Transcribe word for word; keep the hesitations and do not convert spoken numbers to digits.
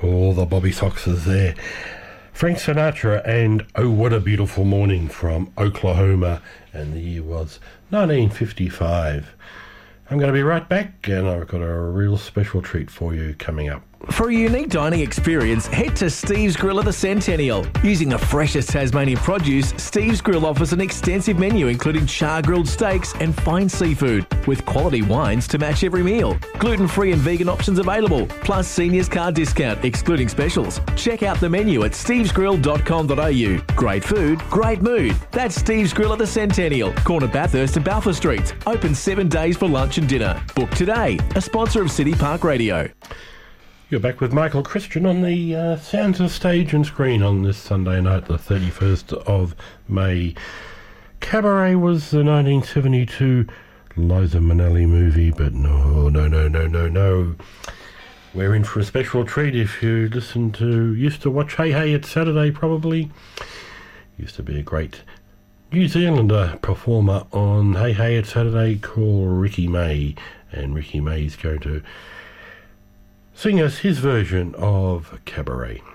All the Bobby Soxers there. Frank Sinatra and Oh What a Beautiful Morning from Oklahoma, and the year was nineteen fifty-five. I'm going to be right back, and I've got a real special treat for you coming up. For a unique dining experience, head to Steve's Grill at the Centennial. Using the freshest Tasmanian produce, Steve's Grill offers an extensive menu including char-grilled steaks and fine seafood, with quality wines to match every meal. Gluten-free and vegan options available, plus seniors card discount, excluding specials. Check out the menu at steves grill dot com dot a u. Great food, great mood. That's Steve's Grill at the Centennial, corner Bathurst and Balfour Streets. Open seven days for lunch and dinner. Book today. A sponsor of City Park Radio. You're back with Michael Christian on the uh, Sounds of Stage and Screen on this Sunday night, the thirty-first of May. Cabaret was the nineteen seventy-two Liza Minnelli movie, but no, no, no, no, no, no. We're in for a special treat if you listen to, used to watch Hey Hey It's Saturday probably. Used to be a great New Zealander performer on Hey Hey It's Saturday called Ricky May, and Ricky May is going to sing us his version of Cabaret.